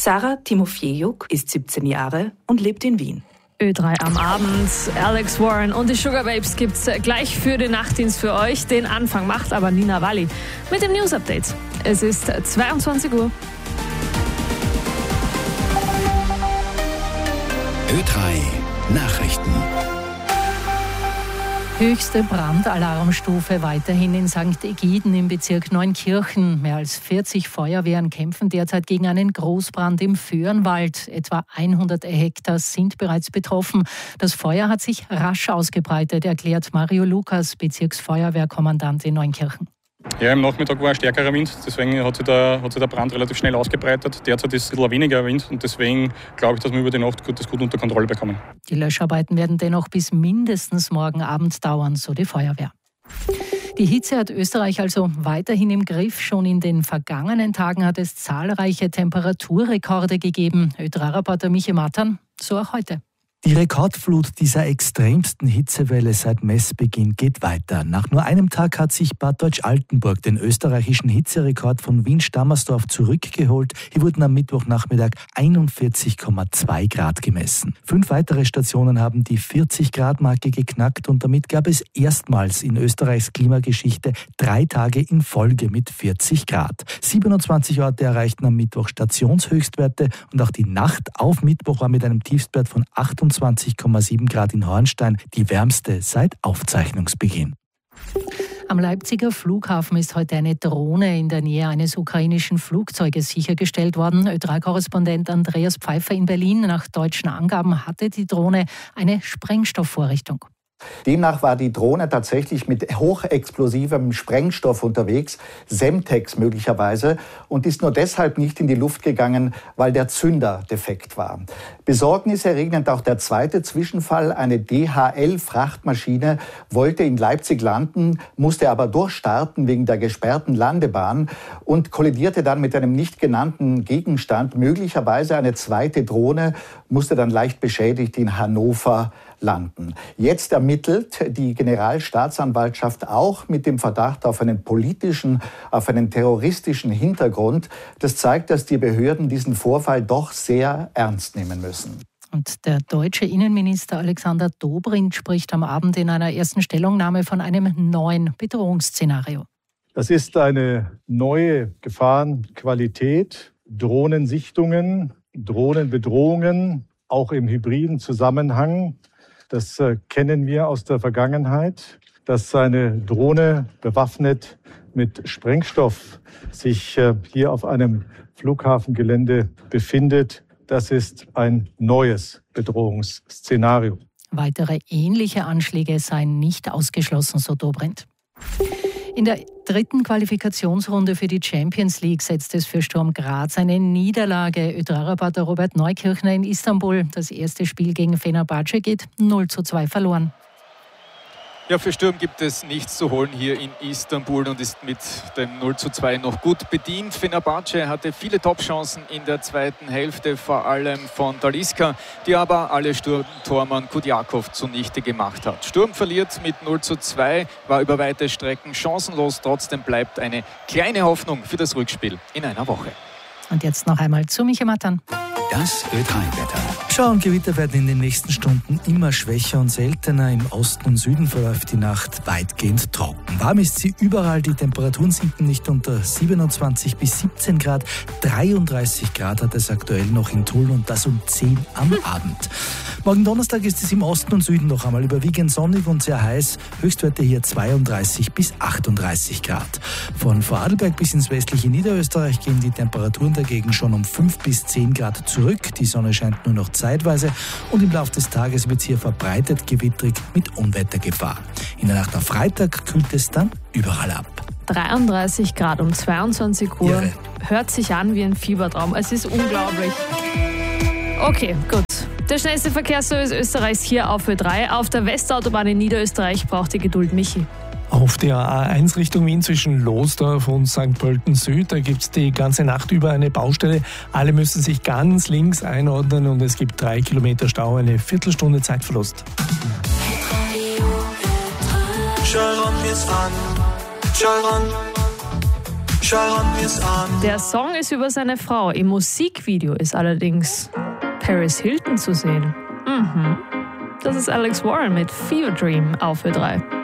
Sarah Timofejuk ist 17 Jahre und lebt in Wien. Ö3 am Abend. Alex Warren und die Sugar Babes gibt's gleich für den Nachtdienst für euch. Den Anfang macht aber Nina Walli mit dem News Update. Es ist 22 Uhr. Ö3 Nachrichten. Höchste Brandalarmstufe weiterhin in St. Egiden im Bezirk Neunkirchen. Mehr als 40 Feuerwehren kämpfen derzeit gegen einen Großbrand im Föhrenwald. Etwa 100 Hektar sind bereits betroffen. Das Feuer hat sich rasch ausgebreitet, erklärt Mario Lukas, Bezirksfeuerwehrkommandant in Neunkirchen. Ja, im Nachmittag war ein stärkerer Wind, deswegen hat sich der Brand relativ schnell ausgebreitet. Derzeit ist es ein bisschen weniger Wind und deswegen glaube ich, dass wir über die Nacht das gut unter Kontrolle bekommen. Die Löscharbeiten werden dennoch bis mindestens morgen Abend dauern, so die Feuerwehr. Die Hitze hat Österreich also weiterhin im Griff. Schon in den vergangenen Tagen hat es zahlreiche Temperaturrekorde gegeben. Ö3-Reporter Michi Matan, so auch heute. Die Rekordflut dieser extremsten Hitzewelle seit Messbeginn geht weiter. Nach nur einem Tag hat sich Bad Deutsch-Altenburg den österreichischen Hitzerekord von Wien-Stammersdorf zurückgeholt. Hier wurden am Mittwochnachmittag 41,2 Grad gemessen. 5 weitere Stationen haben die 40-Grad-Marke geknackt und damit gab es erstmals in Österreichs Klimageschichte 3 Tage in Folge mit 40 Grad. 27 Orte erreichten am Mittwoch Stationshöchstwerte und auch die Nacht auf Mittwoch war mit einem Tiefstwert von 28,7 Grad in Hornstein, die wärmste seit Aufzeichnungsbeginn. Am Leipziger Flughafen ist heute eine Drohne in der Nähe eines ukrainischen Flugzeuges sichergestellt worden. Ö3-Korrespondent Andreas Pfeiffer in Berlin. Nach deutschen Angaben hatte die Drohne eine Sprengstoffvorrichtung. Demnach war die Drohne tatsächlich mit hochexplosivem Sprengstoff unterwegs, Semtex möglicherweise, und ist nur deshalb nicht in die Luft gegangen, weil der Zünder defekt war. Besorgniserregend auch der zweite Zwischenfall. Eine DHL-Frachtmaschine wollte in Leipzig landen, musste aber durchstarten wegen der gesperrten Landebahn und kollidierte dann mit einem nicht genannten Gegenstand. Möglicherweise eine zweite Drohne musste dann leicht beschädigt in Hannover landen. Jetzt ermittelt die Generalstaatsanwaltschaft auch mit dem Verdacht auf einen politischen, auf einen terroristischen Hintergrund. Das zeigt, dass die Behörden diesen Vorfall doch sehr ernst nehmen müssen. Und der deutsche Innenminister Alexander Dobrindt spricht am Abend in einer ersten Stellungnahme von einem neuen Bedrohungsszenario. Das ist eine neue Gefahrenqualität, Drohnensichtungen, Drohnenbedrohungen, auch im hybriden Zusammenhang. Das kennen wir aus der Vergangenheit, dass eine Drohne bewaffnet mit Sprengstoff sich hier auf einem Flughafengelände befindet. Das ist ein neues Bedrohungsszenario. Weitere ähnliche Anschläge seien nicht ausgeschlossen, so Dobrindt. In der dritten Qualifikationsrunde für die Champions League setzt es für Sturm Graz eine Niederlage. Ö3-Reporter Robert Neukirchner in Istanbul. Das erste Spiel gegen Fenerbahce geht 0:2 verloren. Ja, für Sturm gibt es nichts zu holen hier in Istanbul und ist mit dem 0:2 noch gut bedient. Fenerbahce hatte viele Top-Chancen in der zweiten Hälfte, vor allem von Talisca, die aber alle Sturmtormann Kudjakov zunichte gemacht hat. Sturm verliert mit 0:2, war über weite Strecken chancenlos. Trotzdem bleibt eine kleine Hoffnung für das Rückspiel in einer Woche. Und jetzt noch einmal zu Michi Matan. Das Ö3-Wetter. Schau und Gewitter werden in den nächsten Stunden immer schwächer und seltener. Im Osten und Süden verläuft die Nacht weitgehend trocken. Warm ist sie überall. Die Temperaturen sinken nicht unter 27 bis 17 Grad. 33 Grad hat es aktuell noch in Tulln und das um 10 am Abend. Morgen Donnerstag ist es im Osten und Süden noch einmal überwiegend sonnig und sehr heiß. Höchstwerte hier 32 bis 38 Grad. Von Vorarlberg bis ins westliche Niederösterreich gehen die Temperaturen dagegen schon um 5 bis 10 Grad zurück. Die Sonne scheint nur noch zeitweise und im Laufe des Tages wird es hier verbreitet gewittrig mit Unwettergefahr. In der Nacht auf Freitag kühlt es dann überall ab. 33 Grad um 22 Uhr. Irre. Hört sich an wie ein Fiebertraum. Es ist unglaublich. Okay, gut. Der schnellste Verkehrsservice Österreichs hier auf Ö3. Auf der Westautobahn in Niederösterreich braucht ihr Geduld, Michi. Auf der A1 Richtung Wien zwischen Losdorf und St. Pölten Süd, da gibt es die ganze Nacht über eine Baustelle. Alle müssen sich ganz links einordnen und es gibt 3 Kilometer Stau, eine Viertelstunde Zeitverlust. Sharon ist an, Sharon. Der Song ist über seine Frau. Im Musikvideo ist allerdings Paris Hilton zu sehen. Das ist Alex Warren mit Fever Dream auf Ö3.